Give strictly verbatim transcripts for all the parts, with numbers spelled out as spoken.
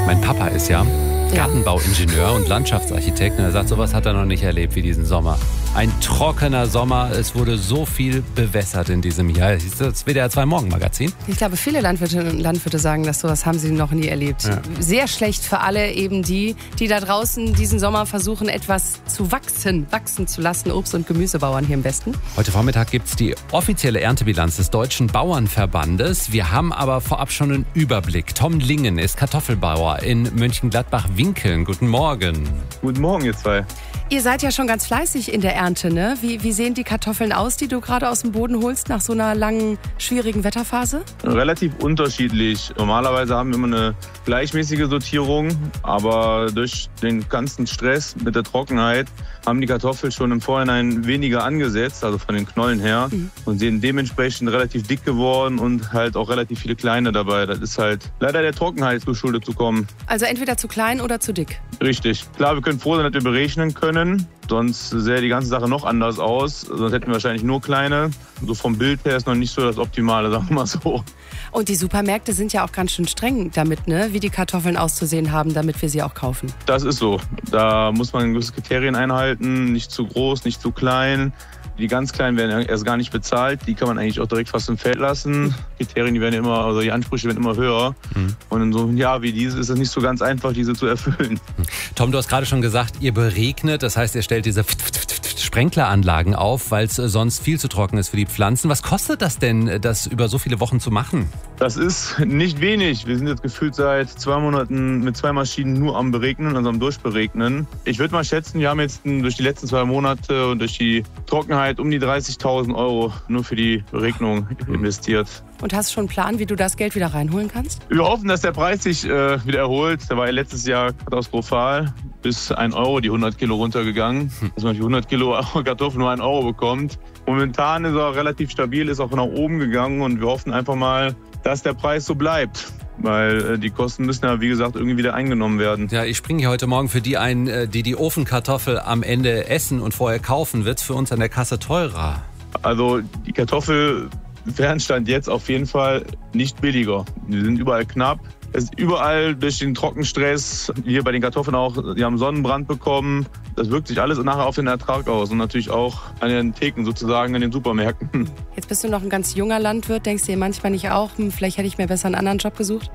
Mein Papa ist ja Gartenbauingenieur und Landschaftsarchitekt und er sagt, sowas hat er noch nicht erlebt wie diesen Sommer. Ein trockener Sommer, es wurde so viel bewässert in diesem Jahr. Das ist das W D R zwei Morgenmagazin. Ich glaube, viele Landwirtinnen und Landwirte sagen, dass sowas haben sie noch nie erlebt. Ja. Sehr schlecht für alle eben die, die da draußen diesen Sommer versuchen, etwas zu wachsen, wachsen zu lassen. Obst- und Gemüsebauern hier im Westen. Heute Vormittag gibt es die offizielle Erntebilanz des Deutschen Bauernverbandes. Wir haben aber vorab schon einen Überblick. Tom Lingen ist Kartoffelbauer in Mönchengladbach-Winkeln. Guten Morgen. Guten Morgen, ihr zwei. Ihr seid ja schon ganz fleißig in der Ernte, ne? Wie, wie sehen die Kartoffeln aus, die du gerade aus dem Boden holst nach so einer langen, schwierigen Wetterphase? Relativ unterschiedlich. Normalerweise haben wir immer eine gleichmäßige Sortierung, aber durch den ganzen Stress mit der Trockenheit haben die Kartoffeln schon im Vorhinein weniger angesetzt, also von den Knollen her, mhm. und sind dementsprechend relativ dick geworden und halt auch relativ viele kleine dabei. Das ist halt leider der Trockenheit geschuldet zu kommen. Also entweder zu klein oder zu dick? Richtig. Klar, wir können froh sein, dass wir berechnen können. Sonst sähe die ganze Sache noch anders aus. Sonst hätten wir wahrscheinlich nur kleine. So vom Bild her ist noch nicht so das Optimale, sagen wir mal so. Und die Supermärkte sind ja auch ganz schön streng damit, ne? Wie die Kartoffeln auszusehen haben, damit wir sie auch kaufen. Das ist so. Da muss man gewisse Kriterien einhalten. Nicht zu groß, nicht zu klein. Die ganz Kleinen werden erst gar nicht bezahlt. Die kann man eigentlich auch direkt fast im Feld lassen. Kriterien, die werden immer, also die Ansprüche werden immer höher. Mhm. Und in so einem Jahr wie dieses ist es nicht so ganz einfach, diese zu erfüllen. Tom, du hast gerade schon gesagt, ihr beregnet. Das heißt, ihr stellt diese Sprenkleranlagen auf, weil es sonst viel zu trocken ist für die Pflanzen. Was kostet das denn, das über so viele Wochen zu machen? Das ist nicht wenig. Wir sind jetzt gefühlt seit zwei Monaten mit zwei Maschinen nur am Beregnen, also am Durchberegnen. Ich würde mal schätzen, wir haben jetzt durch die letzten zwei Monate und durch die Trockenheit um die dreißigtausend Euro nur für die Beregnung investiert. Und hast du schon einen Plan, wie du das Geld wieder reinholen kannst? Wir hoffen, dass der Preis sich äh, wieder erholt. Der war ja letztes Jahr katastrophal. Bis ein Euro die hundert Kilo runtergegangen. Dass man die hundert Kilo Kartoffeln nur ein Euro bekommt. Momentan ist er relativ stabil, ist auch nach oben gegangen. Und wir hoffen einfach mal, dass der Preis so bleibt. Weil äh, die Kosten müssen ja, wie gesagt, irgendwie wieder eingenommen werden. Ja, ich springe hier heute Morgen für die ein, die die Ofenkartoffel am Ende essen und vorher kaufen. Wird es für uns an der Kasse teurer? Also die Kartoffel Stand jetzt auf jeden Fall nicht billiger. Die sind überall knapp. Es ist überall durch den Trockenstress, hier bei den Kartoffeln auch, die haben Sonnenbrand bekommen. Das wirkt sich alles nachher auf den Ertrag aus und natürlich auch an den Theken sozusagen, in den Supermärkten. Jetzt bist du noch ein ganz junger Landwirt, denkst du dir manchmal nicht auch, hm, vielleicht hätte ich mir besser einen anderen Job gesucht?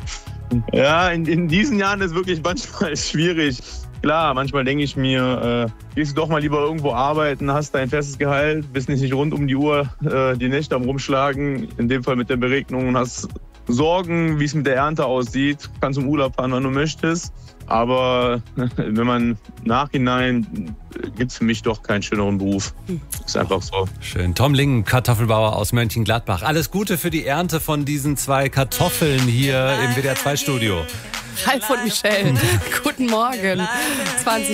Ja, in, in diesen Jahren ist wirklich manchmal schwierig. Klar, manchmal denke ich mir, äh, gehst du doch mal lieber irgendwo arbeiten, hast dein festes Gehalt, bist nicht rund um die Uhr äh, die Nächte am Rumschlagen, in dem Fall mit der Beregnung, und hast Sorgen, wie es mit der Ernte aussieht, kannst im Urlaub fahren, wann du möchtest. Aber wenn man nachhinein, gibt es für mich doch keinen schöneren Beruf. Ist einfach so. Schön. Tom Lingen, Kartoffelbauer aus Mönchengladbach. Alles Gute für die Ernte von diesen zwei Kartoffeln hier im W D R zwei Studio. Ralf und Michelle, guten Morgen. zwanzig